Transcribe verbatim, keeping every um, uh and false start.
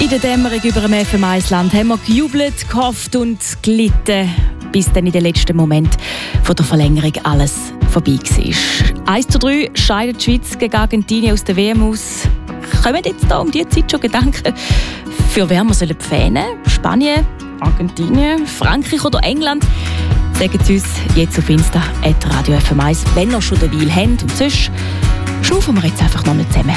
In der Dämmerung über dem F M eins Land haben wir gejubelt, gehofft und gelitten, bis dann in den letzten Moment von der Verlängerung alles vorbei war. eins zu drei scheidet die Schweiz gegen Argentinien aus der W M aus. Kommen jetzt da um diese Zeit schon Gedanken, für wer wir sollen fähnen? Spanien, Argentinien, Frankreich oder England? Sagen Sie uns jetzt auf Insta at radio F M eins, wenn ihr schon den Weil habt. Und sonst schnaufen wir jetzt einfach noch mal zusammen.